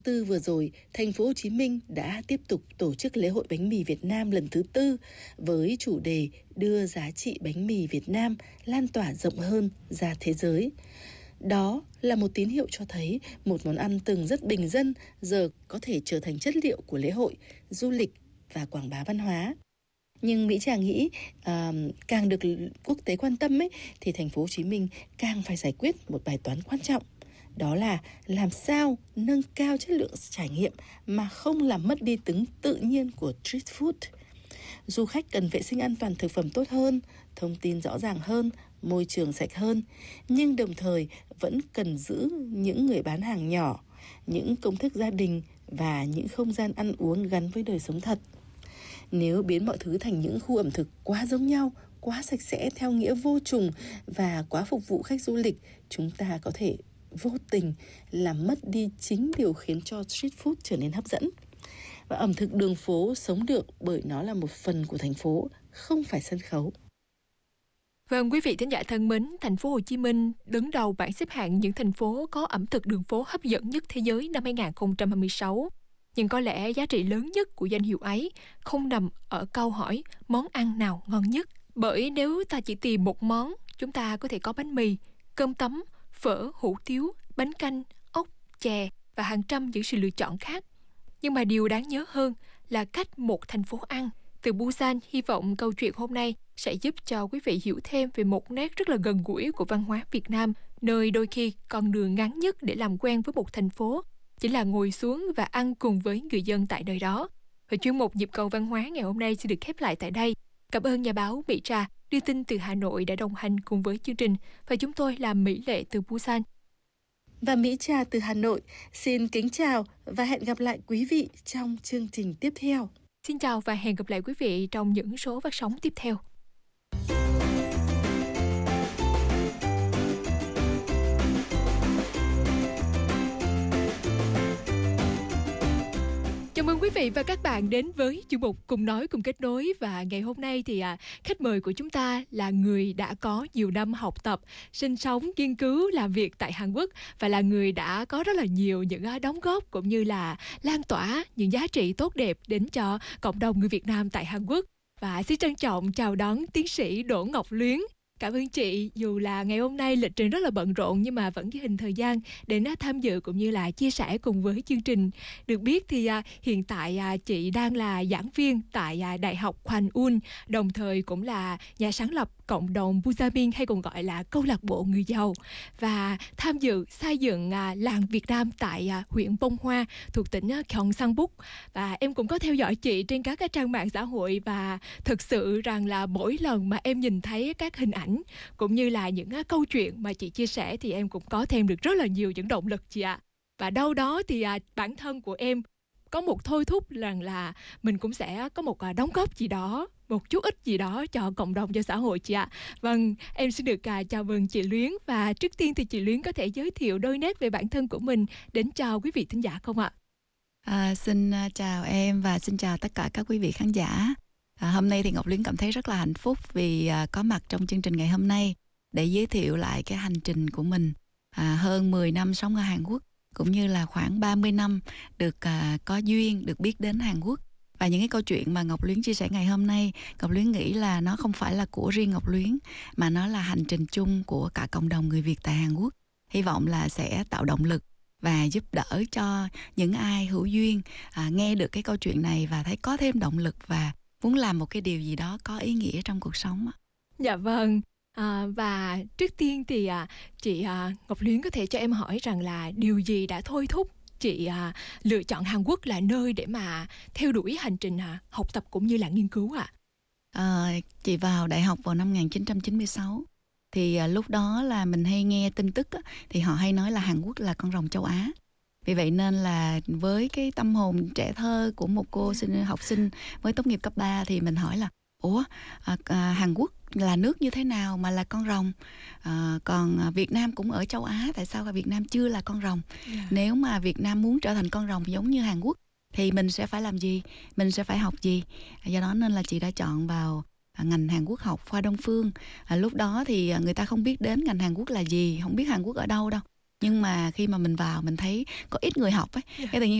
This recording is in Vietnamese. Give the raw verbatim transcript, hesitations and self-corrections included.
Tư vừa rồi, thành phố Hồ Chí Minh đã tiếp tục tổ chức lễ hội bánh mì Việt Nam lần thứ tư với chủ đề đưa giá trị bánh mì Việt Nam lan tỏa rộng hơn ra thế giới. Đó là một tín hiệu cho thấy một món ăn từng rất bình dân giờ có thể trở thành chất liệu của lễ hội, du lịch và quảng bá văn hóa. Nhưng Mỹ Trà nghĩ uh, càng được quốc tế quan tâm ấy, thì thành phố Hồ Chí Minh càng phải giải quyết một bài toán quan trọng. Đó là làm sao nâng cao chất lượng trải nghiệm mà không làm mất đi tính tự nhiên của street food. Du khách cần vệ sinh an toàn thực phẩm tốt hơn, thông tin rõ ràng hơn, môi trường sạch hơn, nhưng đồng thời vẫn cần giữ những người bán hàng nhỏ, những công thức gia đình và những không gian ăn uống gắn với đời sống thật. Nếu biến mọi thứ thành những khu ẩm thực quá giống nhau, quá sạch sẽ theo nghĩa vô trùng và quá phục vụ khách du lịch, chúng ta có thể vô tình làm mất đi chính điều khiến cho street food trở nên hấp dẫn. Và ẩm thực đường phố sống được bởi nó là một phần của thành phố, không phải sân khấu. Vâng, quý vị thính giả thân mến, thành phố Hồ Chí Minh đứng đầu bảng xếp hạng những thành phố có ẩm thực đường phố hấp dẫn nhất thế giới năm hai không hai sáu. Nhưng có lẽ giá trị lớn nhất của danh hiệu ấy không nằm ở câu hỏi món ăn nào ngon nhất. Bởi nếu ta chỉ tìm một món, chúng ta có thể có bánh mì, cơm tấm, phở, hủ tiếu, bánh canh, ốc, chè và hàng trăm những sự lựa chọn khác. Nhưng mà điều đáng nhớ hơn là cách một thành phố ăn. Từ Busan, hy vọng câu chuyện hôm nay sẽ giúp cho quý vị hiểu thêm về một nét rất là gần gũi của văn hóa Việt Nam, nơi đôi khi con đường ngắn nhất để làm quen với một thành phố chỉ là ngồi xuống và ăn cùng với người dân tại nơi đó. Và chuyên mục Nhịp cầu văn hóa ngày hôm nay sẽ được khép lại tại đây. Cảm ơn nhà báo Mỹ Trà đưa tin từ Hà Nội đã đồng hành cùng với chương trình, và chúng tôi là Mỹ Lệ từ Busan. Và Mỹ Trà từ Hà Nội xin kính chào và hẹn gặp lại quý vị trong chương trình tiếp theo. Xin chào và hẹn gặp lại quý vị trong những số phát sóng tiếp theo. Chào mừng quý vị và các bạn đến với chuyên mục Cùng Nói Cùng Kết Nối. Và ngày hôm nay thì à, khách mời của chúng ta là người đã có nhiều năm học tập, sinh sống, nghiên cứu, làm việc tại Hàn Quốc, và là người đã có rất là nhiều những đóng góp cũng như là lan tỏa những giá trị tốt đẹp đến cho cộng đồng người Việt Nam tại Hàn Quốc. Và xin trân trọng chào đón tiến sĩ Đỗ Ngọc Luyến. Cảm ơn chị, dù là ngày hôm nay lịch trình rất là bận rộn nhưng mà vẫn ghi hình thời gian để tham dự cũng như là chia sẻ cùng với chương trình. Được biết thì à, hiện tại à, chị đang là giảng viên tại à, Đại học Hwan Un, đồng thời cũng là nhà sáng lập cộng đồng Busamin hay còn gọi là câu lạc bộ người giàu, và tham dự xây dựng à, làng Việt Nam tại à, huyện Bông Hoa thuộc tỉnh à, Gyeongsangbuk. Và em cũng có theo dõi chị trên các cái trang mạng xã hội, và thực sự rằng là mỗi lần mà em nhìn thấy các hình ảnh cũng như là những uh, câu chuyện mà chị chia sẻ thì em cũng có thêm được rất là nhiều những động lực chị ạ. Và đâu đó thì uh, bản thân của em có một thôi thúc rằng là mình cũng sẽ có một uh, đóng góp gì đó, một chút ít gì đó cho cộng đồng, cho xã hội chị ạ. Vâng, em xin được uh, chào mừng chị Luyến, và trước tiên thì chị Luyến có thể giới thiệu đôi nét về bản thân của mình đến cho quý vị thính giả không ạ? À, xin chào em và xin chào tất cả các quý vị khán giả. À, hôm nay thì Ngọc Luyến cảm thấy rất là hạnh phúc vì à, có mặt trong chương trình ngày hôm nay để giới thiệu lại cái hành trình của mình. À, hơn mười năm sống ở Hàn Quốc, cũng như là khoảng ba mươi năm được à, có duyên được biết đến Hàn Quốc. Và những cái câu chuyện mà Ngọc Luyến chia sẻ ngày hôm nay, Ngọc Luyến nghĩ là nó không phải là của riêng Ngọc Luyến, mà nó là hành trình chung của cả cộng đồng người Việt tại Hàn Quốc. Hy vọng là sẽ tạo động lực và giúp đỡ cho những ai hữu duyên à, nghe được cái câu chuyện này và thấy có thêm động lực và muốn làm một cái điều gì đó có ý nghĩa trong cuộc sống. Dạ vâng. À, và trước tiên thì à, chị à, Ngọc Luyến có thể cho em hỏi rằng là điều gì đã thôi thúc chị à, lựa chọn Hàn Quốc là nơi để mà theo đuổi hành trình à, học tập cũng như là nghiên cứu ạ? À? À, chị vào đại học vào năm một nghìn chín trăm chín mươi sáu. Thì à, lúc đó là mình hay nghe tin tức á, thì họ hay nói là Hàn Quốc là con rồng châu Á. Vì vậy nên là với cái tâm hồn trẻ thơ của một cô sinh học sinh mới tốt nghiệp cấp ba thì mình hỏi là ủa à, à, Hàn Quốc là nước như thế nào mà là con rồng, à, còn Việt Nam cũng ở châu Á, tại sao Việt Nam chưa là con rồng? Yeah. Nếu mà Việt Nam muốn trở thành con rồng giống như Hàn Quốc thì mình sẽ phải làm gì, mình sẽ phải học gì? Do đó nên là chị đã chọn vào ngành Hàn Quốc học, khoa Đông Phương. À, lúc đó thì người ta không biết đến ngành Hàn Quốc là gì, không biết Hàn Quốc ở đâu đâu. Nhưng mà khi mà mình vào mình thấy có ít người học ấy, cái tự nhiên